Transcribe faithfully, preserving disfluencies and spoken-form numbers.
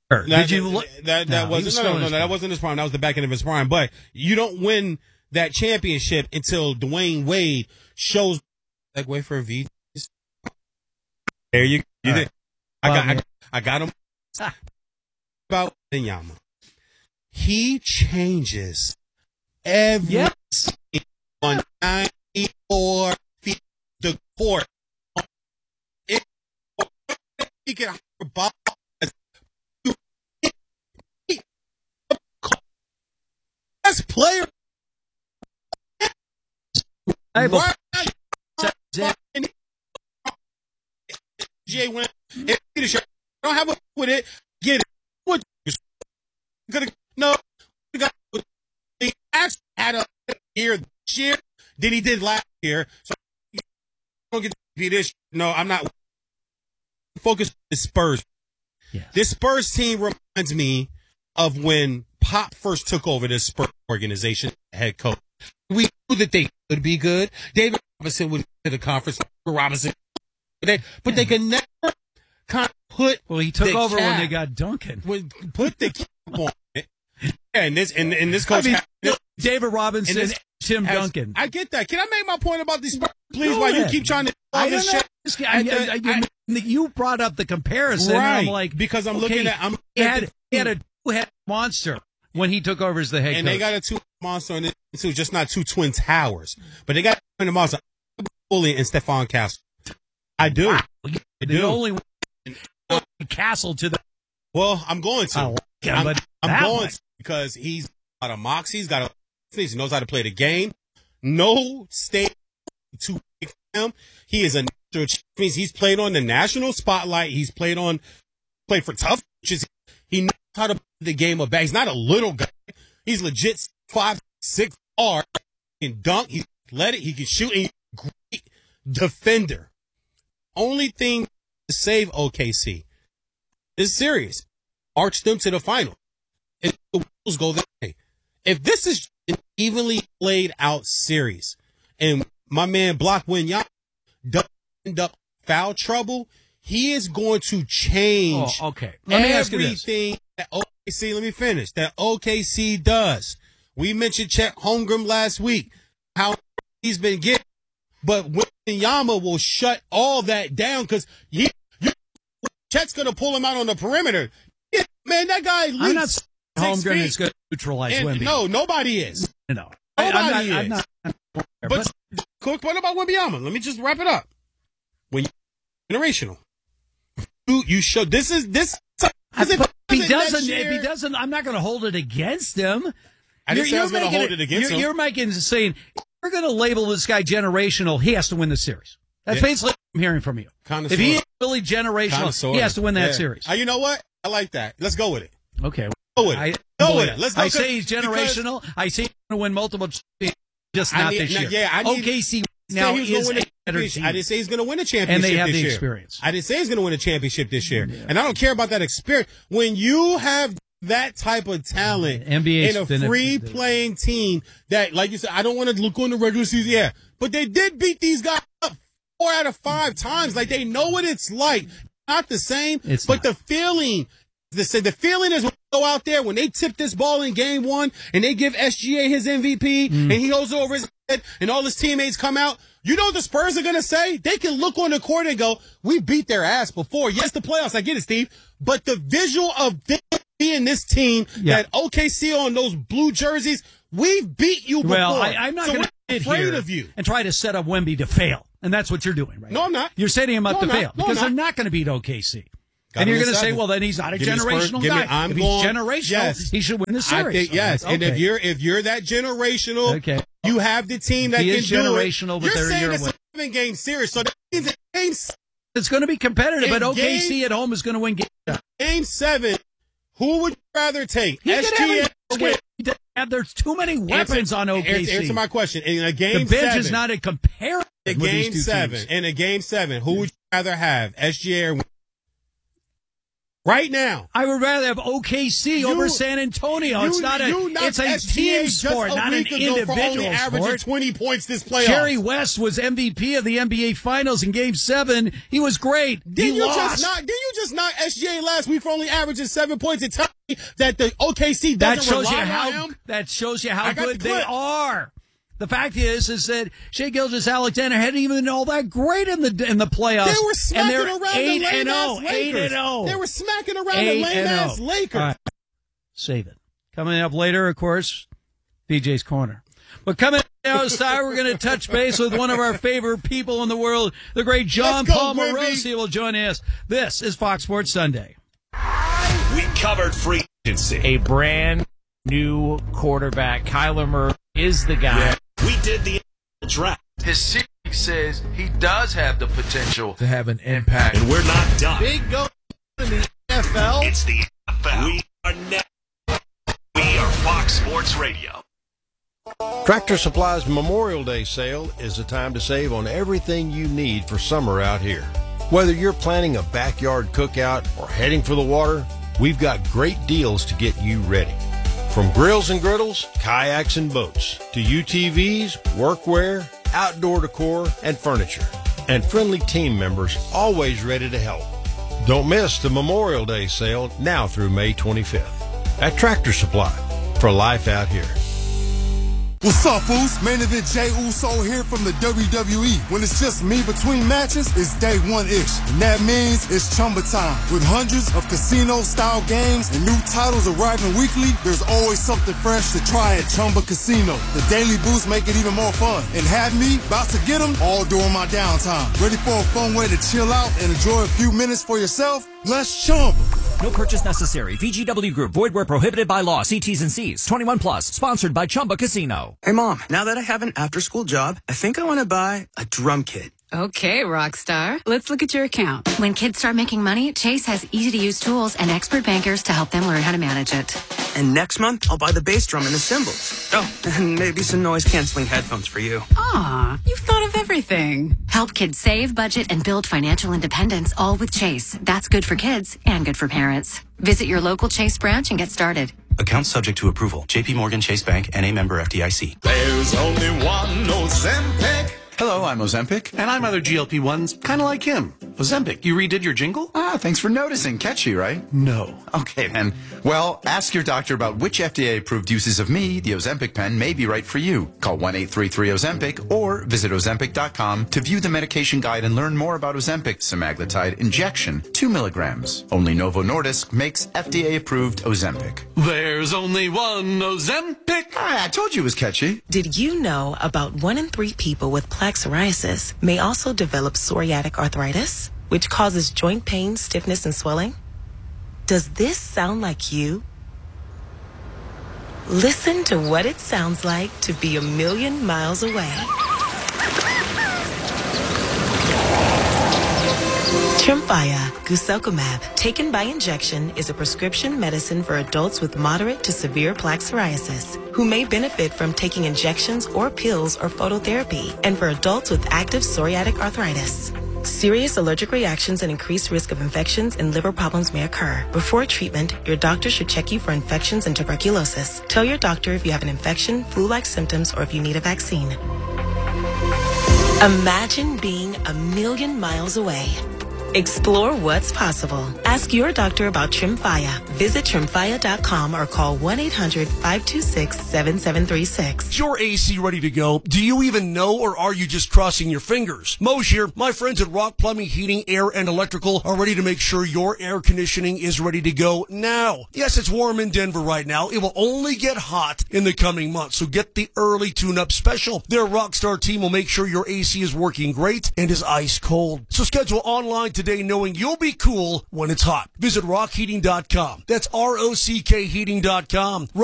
That, Did you look? That that no, wasn't was no, no, no, no, that wasn't his prime. That was the back end of his prime. But you don't win that championship until Dwayne Wade shows like wait for a V. There you, you did. I got, I got I got him ah. about Wembanyama. He changes every yes. on ninety-four feet the court. It, he can ball. Best player. I right. Jay went. I don't have a with it. Get it. What? Gonna no. He actually had a year this year than he did last year. So I don't get to be this. No, I'm not. Focus on the Spurs. Yeah. This Spurs team reminds me of when Pop first took over this Spurs organization, head coach. We knew that they could be good. David Robinson would to the conference. Robinson, but they, but they could never kind of put. Well, he took over cap, when they got Duncan. When, put the cap on it. Yeah, and this and, and this coach. I mean, had, this, David Robinson, this Tim has, Duncan. I get that. Can I make my point about these Spurs, please? Go while ahead. you keep trying to all I this know. shit. I, I, I, I, you brought up the comparison. Right. And I'm like, because I'm okay, looking at. I'm he had, he had a two-head monster when he took over as the head and coach. they got a two monster in it too, just not two twin towers, but they got a monster. Bully and Stephon Castle. I do. Wow. I the do. only Castle to the. Well, I'm going to. Like him, I'm, but I'm going much. to because he's got a moxie. He's got a. He knows how to play the game. No state too big for him. He is a natural. Means he's played on the national spotlight. He's played on. Played for tough. He knows how to play the game of back. He's not a little guy. He's legit five six R. He can dunk. He's athletic. He can shoot. He's a great defender. Only thing to save O K C is serious. March them to the final. If the Wolves go that way. If this is an evenly played out series and my man Block Wembanyama doesn't end up foul trouble, he is going to change oh, okay. Let me ask you this. everything that O K C, let me finish, that O K C does. We mentioned Chet Holmgren last week, how he's been getting, but Wembanyama will shut all that down because he, you, Chet's going to pull him out on the perimeter. Yeah, man, that guy leaps I'm not Holmgren feet. is going to neutralize And Wemby. No, nobody is. No. Nobody I, I'm not, is. I'm not, I'm not but, but quick point about Wembanyama. Let me just wrap it up. When you're generational, you, you show this is this. If, if, he doesn't, year, if he doesn't, I'm not going to hold it against him. I didn't say I was going to hold it against you're, him. You're making saying we're going to label this guy generational. He has to win the series. That's yeah. basically what I'm hearing from you. Kinda if he is really generational, Kinda he has to win that yeah. series. Uh, you know what? I like that. Let's go with it. Okay. Go with it. I, go with it. Let's go. I say he's generational. I say he's going to win multiple championships, just not need, this now, year. Yeah, I need, O K C now he was is win a better team. I didn't say he's going to win a championship and they have this the year. experience. I didn't say he's going to win a championship this year. Yeah. And I don't care about that experience. When you have that type of talent N B A in a free playing team that, like you said, I don't want to look on the regular season. Yeah, but they did beat these guys up four out of five times. Like they know what it's like. Not the same, it's but not. the feeling, the, the feeling is when they go out there, when they tip this ball in game one and they give S G A his M V P mm. and he goes over his head and all his teammates come out. You know what the Spurs are going to say? They can look on the court and go, we beat their ass before. Yes, the playoffs. I get it, Steve. But the visual of them being this team, yeah. that O K C on those blue jerseys, we've beat you before. Well, I, I'm not so going to be afraid of you and try to set up Wemby to fail. And that's what you're doing, right? No, I'm not. You're setting him up no, to fail no, because not. they're not going to beat O K C. Got and you're going to seven. say, well, then he's not a Give generational me, guy. me, I'm if going, he's generational, yes. he should win the series. I think, yes. Okay. And if you're if you're that generational, okay. you have the team that he can is do generational, it. But You're saying you're it's a seven game series, so that means that game it's going to be competitive. In but O K C game, at home is going to win game. Game seven. Who would you rather take? He S G A. Have, there's too many weapons answer, on O K C. Answer my question. In a game the bench seven, is not a comparison. In with game these two seven, teams. in a game seven, who would you rather have? S G A or Right now. I would rather have O K C You- over San Antonio. You- it's not a you knocked it's a S G A team just sport, a not an week ago for only individual averaging sport. twenty points this playoff. Jerry West was M V P of the N B A Finals in Game Seven. He was great. Didn't he you lost. just knock? Didn't you just knock S G A last week for only averaging seven points and tell me that the O K C that doesn't shows you rely on how him? that shows you how I got good the they clip. are. The fact is, is that Shai Gilgeous-Alexander hadn't even been all that great in the in the playoffs. They were and smacking they're around eight the lame and ass oh, Lakers. eight and oh. They were smacking around Eight the lame and ass oh. Lakers. All right. Save it. Coming up later, of course, B J's Corner. But coming up outside, we're going to touch base with one of our favorite people in the world, the great John Let's go, Paul Wimby. Morosi will join us. This is Fox Sports Sunday. We covered free agency. A brand new quarterback. Kyler Murray is the guy. We did the draft. His C says he does have the potential to have an impact. And we're not done. Big go in the N F L. It's the N F L. We are next. We are Fox Sports Radio. Tractor Supply's Memorial Day sale is a time to save on everything you need for summer out here. Whether you're planning a backyard cookout or heading for the water, we've got great deals to get you ready. From grills and griddles, kayaks and boats, to U T Vs, workwear, outdoor decor, and furniture. And friendly team members always ready to help. Don't miss the Memorial Day sale now through May twenty-fifth at Tractor Supply, for life out here. What's up, Foos? Main event Jey Uso here from the W W E. When it's just me between matches, it's day one-ish. And that means it's Chumba time. With hundreds of casino-style games and new titles arriving weekly, there's always something fresh to try at Chumba Casino. The daily boosts make it even more fun. And have me about to get them all during my downtime. Ready for a fun way to chill out and enjoy a few minutes for yourself? Let's Chumba. No purchase necessary. V G W Group. Void where prohibited by law. See T's and C's. twenty-one plus. Sponsored by Chumba Casino. Hey, Mom, now that I have an after-school job, I think I want to buy a drum kit. Okay, Rockstar. Let's look at your account. When kids start making money, Chase has easy-to-use tools and expert bankers to help them learn how to manage it. And next month, I'll buy the bass drum and the cymbals. Oh, and maybe some noise-canceling headphones for you. Aw, you've thought of everything. Help kids save, budget, and build financial independence, all with Chase. That's good for kids and good for parents. Visit your local Chase branch and get started. Account subject to approval. J P Morgan Chase Bank, N A member F D I C. There's only one Ozempic. Hello, I'm Ozempic, and I'm other G L P ones, kind of like him. Ozempic, you redid your jingle? Ah, thanks for noticing. Catchy, right? No. Okay, then. Well, ask your doctor about which F D A-approved uses of me, the Ozempic pen, may be right for you. Call one eight three three Ozempic or visit Ozempic dot com to view the medication guide and learn more about Ozempic semaglutide injection, two milligrams. Only Novo Nordisk makes F D A-approved Ozempic. There's only one Ozempic. Ah, I told you it was catchy. Did you know about one in three people with plaque psoriasis may also develop psoriatic arthritis, which causes joint pain, stiffness, and swelling? Does this sound like you? Listen to what it sounds like to be a million miles away. Tremfya guselkumab, taken by injection, is a prescription medicine for adults with moderate to severe plaque psoriasis who may benefit from taking injections or pills or phototherapy, and for adults with active psoriatic arthritis. Serious allergic reactions and increased risk of infections and liver problems may occur. Before treatment, your doctor should check you for infections and tuberculosis. Tell your doctor if you have an infection, flu-like symptoms, or if you need a vaccine. Imagine being a million miles away. Explore what's possible. Ask your doctor about Tremfya. Visit Tremfya dot com or call one eight hundred five two six seven seven three six. Is your A C ready to go? Do you even know, or are you just crossing your fingers? Moj here. My friends at Rock Plumbing, Heating, Air, and Electrical are ready to make sure your air conditioning is ready to go now. Yes, it's warm in Denver right now. It will only get hot in the coming months, so get the early tune-up special. Their Rockstar team will make sure your A C is working great and is ice cold. So schedule online today knowing you'll be cool when it's hot. Visit rock heating dot com. That's R O C K heating dot com.